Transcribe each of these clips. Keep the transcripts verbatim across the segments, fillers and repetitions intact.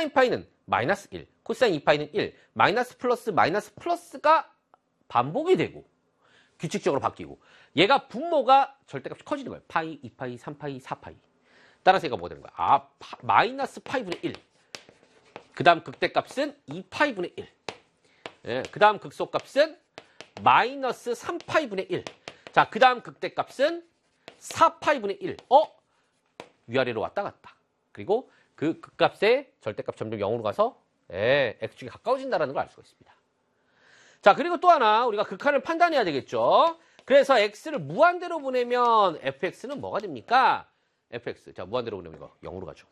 코사인 파이는 마이너스 일, 코사인 이 파이는 일, 마이너스 플러스 마이너스 플러스가 반복이 되고 규칙적으로 바뀌고 얘가 분모가 절대값이 커지는 거예요. 파이, 이 파이, 삼 파이, 사 파이. 따라서 얘가 뭐가 되는 거야? 아, 파, 마이너스 파이분의 일. 그 다음 극대값은 이 파이분의 일. 예, 그 다음 극소값은 마이너스 삼 파이분의 일. 자, 그 다음 극대값은 사 파이분의 일. 어? 위아래로 왔다 갔다. 그리고 그 극값의 절대값 점점 영으로 가서 예, x축에 가까워진다는 걸 알 수가 있습니다. 자, 그리고 또 하나 우리가 극한을 판단해야 되겠죠. 그래서 x를 무한대로 보내면 fx는 뭐가 됩니까? fx. 자, 무한대로 보내면 이거 영으로 가죠.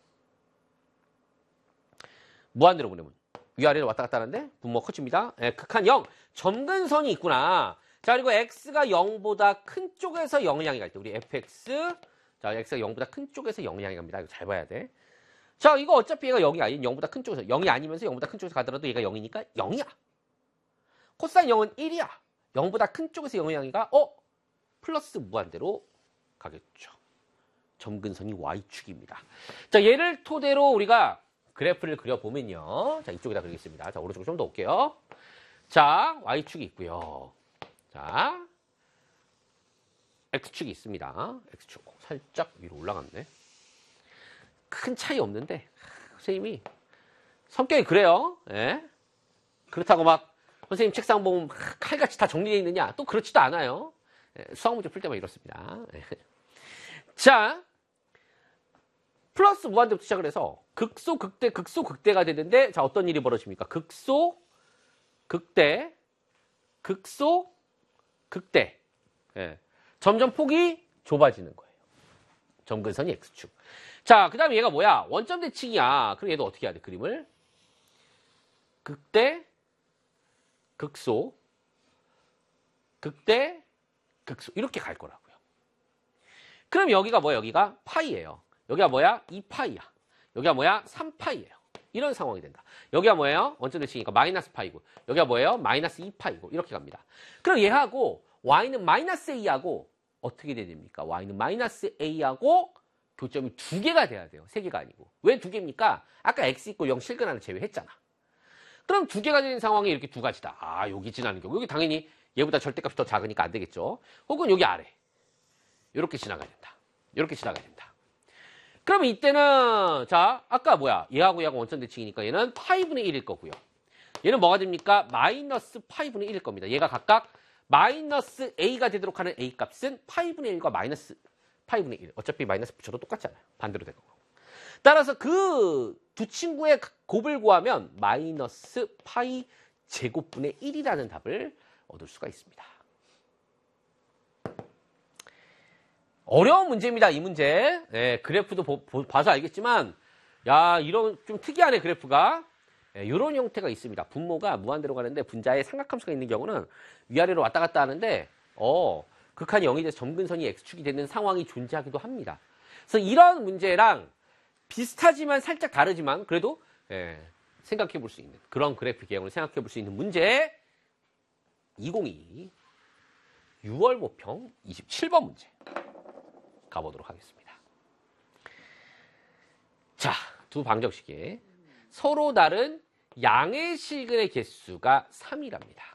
무한대로 보내면 위아래로 왔다 갔다 하는데 분모가 커집니다. 예, 극한 영. 점근선이 있구나. 자, 그리고 x가 영보다 큰 쪽에서 영을 향해 갈 때 우리 fx. 자, x가 영보다 큰 쪽에서 영을 향해 갑니다. 이거 잘 봐야 돼. 자, 이거 어차피 얘가 영이 아닌 영보다 큰 쪽에서 영이 아니면서 영보다 큰 쪽에서 가더라도 얘가 영이니까 영이야. 코사인 영은 일이야. 영보다 큰 쪽에서 영을 향해 가. 어? 플러스 무한대로 가겠죠. 점근선이 y축입니다. 자, 얘를 토대로 우리가 그래프를 그려보면요. 자, 이쪽에다 그리겠습니다. 자, 오른쪽으로 좀 더 올게요. 자, y축이 있고요. 자, x축이 있습니다. x축 살짝 위로 올라갔네. 큰 차이 없는데 선생님이 성격이 그래요. 예? 그렇다고 막 선생님 책상 보면 칼같이 다 정리되어 있느냐? 또 그렇지도 않아요. 예, 수학 문제 풀 때만 이렇습니다. 예. 자, 플러스 무한대부터 시작을 해서 극소, 극대, 극소, 극대가 되는데 자, 어떤 일이 벌어집니까? 극소, 극대, 극소, 극대. 예. 점점 폭이 좁아지는 거예요. 점근선이 x축. 자, 그 다음에 얘가 뭐야? 원점 대칭이야. 그럼 얘도 어떻게 해야 돼? 그림을. 극대, 극소, 극대, 극소. 이렇게 갈 거라고요. 그럼 여기가 뭐야? 여기가 파이예요. 여기가 뭐야? 이 파이야. 여기가 뭐야? 삼 파이예요. 이런 상황이 된다. 여기가 뭐예요? 원점 대칭이니까 마이너스 파이고. 여기가 뭐예요? 마이너스 이 파이고. 이렇게 갑니다. 그럼 얘하고 y는 마이너스 a하고 어떻게 돼야 됩니까? y는 마이너스 a하고 교점이 두 개가 돼야 돼요. 세 개가 아니고. 왜 두 개입니까? 아까 x 있고 영 실근 하나 제외했잖아. 그럼 두 개가 되는 상황이 이렇게 두 가지다. 아, 여기 지나는 경우. 여기 당연히 얘보다 절대값이 더 작으니까 안 되겠죠. 혹은 여기 아래. 이렇게 지나가야 된다. 이렇게 지나가야 된다. 그럼 이때는 자, 아까 뭐야? 얘하고 얘하고 원점 대칭이니까 얘는 파이분의 일일 거고요. 얘는 뭐가 됩니까? 마이너스 파이분의 일일 겁니다. 얘가 각각 마이너스 a가 되도록 하는 a 값은 파이분의 일과 마이너스 파이분의 일. 어차피 마이너스 붙여도 똑같잖아요. 반대로 되고. 따라서 그 두 친구의 곱을 구하면 마이너스 파이 제곱분의 일이라는 답을 얻을 수가 있습니다. 어려운 문제입니다. 이 문제. 네, 그래프도 보, 보, 봐서 알겠지만 야, 이런 좀 특이하네 그래프가. 네, 이런 형태가 있습니다. 분모가 무한대로 가는데 분자에 삼각함수가 있는 경우는 위아래로 왔다 갔다 하는데 어, 극한이 영이 돼서 점근선이 x축이 되는 상황이 존재하기도 합니다. 그래서 이런 문제랑 비슷하지만 살짝 다르지만 그래도 예, 생각해 볼 수 있는 그런 그래프 개형을 생각해 볼 수 있는 문제 이천이십이 유월 모평 이십칠 번 문제 가보도록 하겠습니다. 자, 두 방정식에 서로 다른 양의 실근의 개수가 삼이랍니다.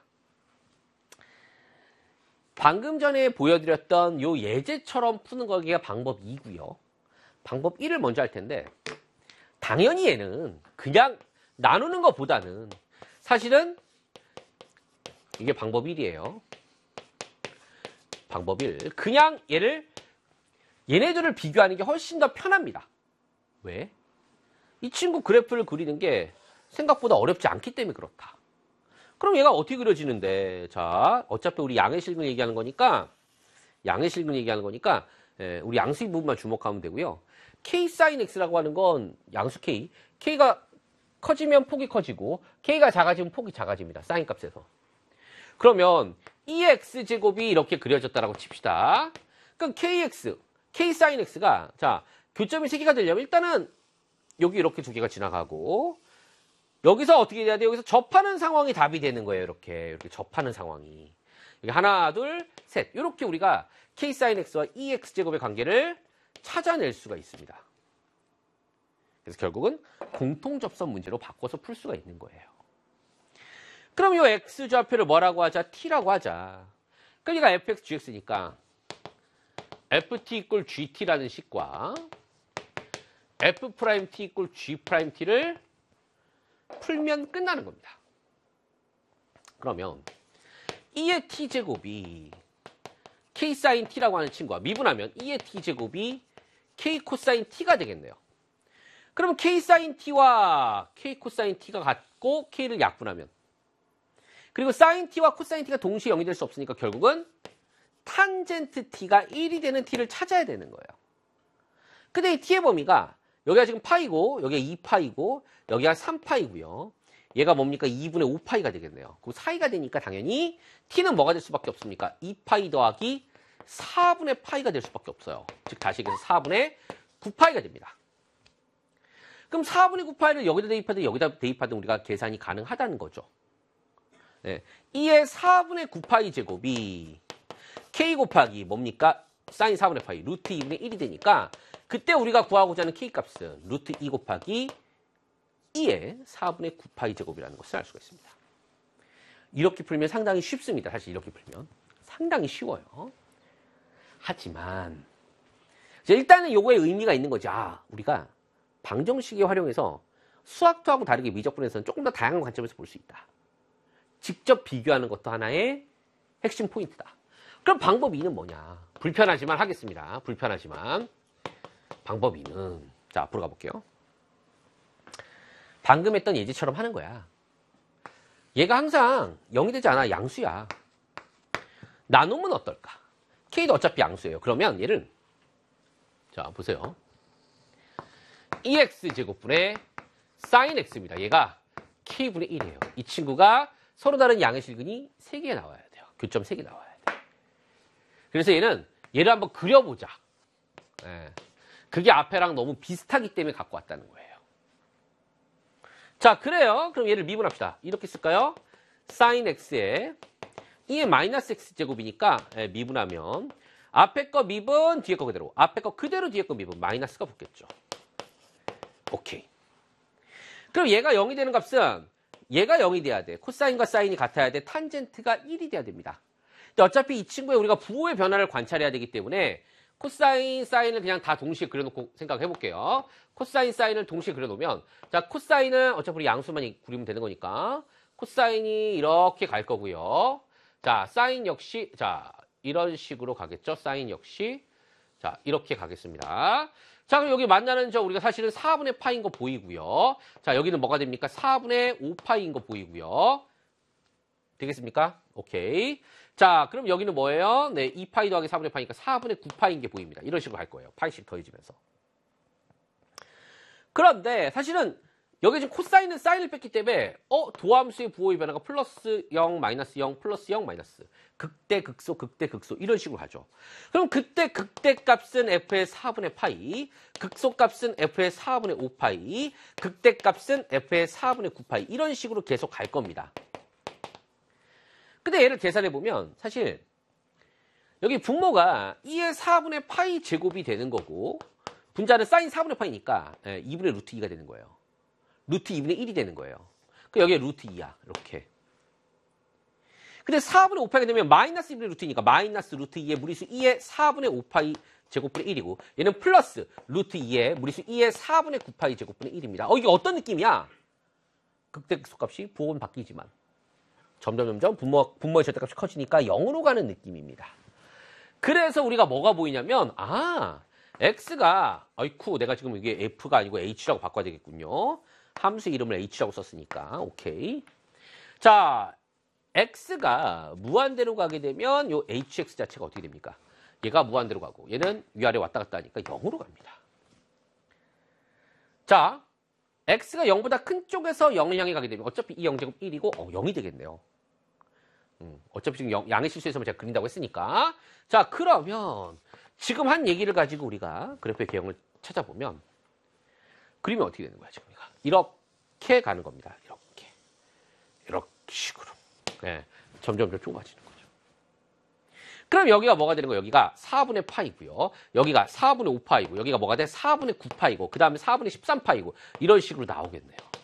방금 전에 보여드렸던 요 예제처럼 푸는 거기가 방법 이고요. 방법 일을 먼저 할 텐데 당연히 얘는 그냥 나누는 것보다는 사실은 이게 방법 일이에요. 방법 일. 그냥 얘를 얘네들을 비교하는 게 훨씬 더 편합니다. 왜? 이 친구 그래프를 그리는 게 생각보다 어렵지 않기 때문에 그렇다. 그럼 얘가 어떻게 그려지는데? 자, 어차피 우리 양의 실근 얘기하는 거니까 양의 실근 얘기하는 거니까 예, 우리 양수의 부분만 주목하면 되고요. K sin X라고 하는 건 양수 K. K가 커지면 폭이 커지고 K가 작아지면 폭이 작아집니다. 사인 값에서. 그러면 이 엑스 제곱이 이렇게 그려졌다라고 칩시다. 그럼 Kx, K sin X가 자, 교점이 세 개가 되려면 일단은 여기 이렇게 두 개가 지나가고 여기서 어떻게 돼야 돼요? 여기서 접하는 상황이 답이 되는 거예요. 이렇게 이렇게 접하는 상황이. 여기 하나, 둘, 셋. 이렇게 우리가 K sin X와 이 엑스 제곱의 관계를 찾아낼 수가 있습니다. 그래서 결국은 공통접선 문제로 바꿔서 풀 수가 있는 거예요. 그럼 이 x좌표를 뭐라고 하자? t라고 하자. 그럼 얘가 에프엑스 지엑스니까 ft 이꼴 gt라는 식과 f't 이꼴 g't를 풀면 끝나는 겁니다. 그러면 이의 t제곱이 k 사인 t라고 하는 친구와 미분하면 이의 t제곱이 k 코사인 t가 되겠네요. 그러면 k 사인 t와 k 코사인 t가 같고 k를 약분하면 그리고 사인 t와 코사인 t가 동시에 영이 될 수 없으니까 결국은 탄젠트 t가 일이 되는 t를 찾아야 되는 거예요. 근데 이 t의 범위가 여기가 지금 파이고 여기가 이 파이고 여기가 삼 파이고요. 얘가 뭡니까? 이분의 오 파이가 되겠네요. 그럼 사이가 되니까 당연히 t는 뭐가 될 수밖에 없습니까? 이 파이 더하기 사분의 파이가 될 수밖에 없어요. 즉 다시 얘기해서 사분의 구 파이가 됩니다. 그럼 사분의 구 파이를 여기다 대입하든 여기다 대입하든 우리가 계산이 가능하다는 거죠. 네. 이의 사분의 구 파이 제곱이 k 곱하기 뭡니까? 사인 사분의 파이 루트 이분의 일이 되니까 그때 우리가 구하고자 하는 k 값은 루트 이 곱하기 이의 사분의 구 파이 제곱이라는 것을 알 수가 있습니다. 이렇게 풀면 상당히 쉽습니다. 사실 이렇게 풀면 상당히 쉬워요. 하지만 일단은 요거에 의미가 있는 거죠. 아, 우리가 방정식을 활용해서 수학도하고 다르게 미적분에서는 조금 더 다양한 관점에서 볼 수 있다. 직접 비교하는 것도 하나의 핵심 포인트다. 그럼 방법 이는 뭐냐? 불편하지만 하겠습니다. 불편하지만 방법 이는 자 앞으로 가볼게요. 방금 했던 예제처럼 하는 거야. 얘가 항상 영이 되지 않아. 양수야. 나누면 어떨까? k도 어차피 양수예요. 그러면 얘를 자 보세요. 이 엑스 제곱분의 사인 x입니다. 얘가 k분의 일이에요. 이 친구가 서로 다른 양의 실근이 세 개 나와야 돼요. 교점 세 개 나와야 돼요. 그래서 얘는 얘를 한번 그려보자. 예. 그게 앞에랑 너무 비슷하기 때문에 갖고 왔다는 거예요. 자, 그래요. 그럼 얘를 미분합시다. 이렇게 쓸까요? 사인 x에 이의 마이너스 x 제곱이니까 예, 미분하면 앞에 거 미분, 뒤에 거 그대로. 앞에 거 그대로, 뒤에 거 미분. 마이너스가 붙겠죠. 오케이. 그럼 얘가 영이 되는 값은 얘가 영이 돼야 돼. 코사인과 사인이 같아야 돼. 탄젠트가 일이 돼야 됩니다. 근데 어차피 이 친구에 우리가 부호의 변화를 관찰해야 되기 때문에 코사인, 사인을 그냥 다 동시에 그려놓고 생각해 볼게요. 코사인, 사인을 동시에 그려놓으면 자, 코사인은 어차피 우리 양수만 그리면 되는 거니까 코사인이 이렇게 갈 거고요. 자, 사인 역시 자 이런 식으로 가겠죠. 사인 역시 자 이렇게 가겠습니다. 자, 그럼 여기 만나는 저 우리가 사실은 사분의 파인 거 보이고요. 자, 여기는 뭐가 됩니까? 사분의 오 파이인 거 보이고요. 되겠습니까? 오케이. 자, 그럼 여기는 뭐예요? 네, 이 파이 더하기 사분의 파이니까 사분의 구 파이인 게 보입니다. 이런 식으로 갈 거예요. 파이씩 더해지면서. 그런데 사실은 여기 지금 코사인은 사인을 뺐기 때문에 어 도함수의 부호의 변화가 플러스 영, 마이너스 영, 플러스 영, 마이너스 극대, 극소, 극대, 극소 이런 식으로 가죠. 그럼 그때 극대 값은 f의 사분의 파이, 극소 값은 f의 사분의 오 파이, 극대 값은 f의 사분의 구 파이 이런 식으로 계속 갈 겁니다. 근데 얘를 계산해 보면 사실 여기 분모가 이의 사분의 파이 제곱이 되는 거고 분자는 사인 사분의 파이니까 이분의 루트 이가 되는 거예요. 루트 이분의 일이 되는 거예요. 그 여기에 루트 이야. 이렇게. 근데 사분의 오 파이가 되면 마이너스 이분의 루트 이니까 마이너스 루트 이의 무리수 이의 사분의 오 파이 제곱분의 일이고 얘는 플러스 루트 이의 무리수 이의 사분의 구 파이 제곱분의 일입니다. 어, 이게 어떤 느낌이야? 극대극소값이 부호는 바뀌지만 점점 점점 분모, 분모의 절대값이 커지니까 영으로 가는 느낌입니다. 그래서 우리가 뭐가 보이냐면 아 x가 아이쿠 내가 지금 이게 f가 아니고 h라고 바꿔야 되겠군요. 함수 이름을 h라고 썼으니까 오케이. 자 x가 무한대로 가게 되면 요 hx 자체가 어떻게 됩니까? 얘가 무한대로 가고 얘는 위아래 왔다 갔다 하니까 영으로 갑니다. 자 x가 영보다 큰 쪽에서 영을 향해 가게 되면 어차피 이 영제곱 일이고 어, 영이 되겠네요. 음, 어차피 지금 영, 양의 실수에서 제가 그린다고 했으니까 자 그러면 지금 한 얘기를 가지고 우리가 그래프의 개형을 찾아보면 그리면 어떻게 되는 거야 지금 우리가 이렇게 가는 겁니다. 이렇게 이렇게 식으로 네, 점점 더 좁아지는 거죠. 그럼 여기가 뭐가 되는 거예요? 여기가 사분의 파이고요. 여기가 사분의 오 파이고 여기가 뭐가 돼? 사분의 구 파이고 그 다음에 사분의 십삼 파이고 이런 식으로 나오겠네요.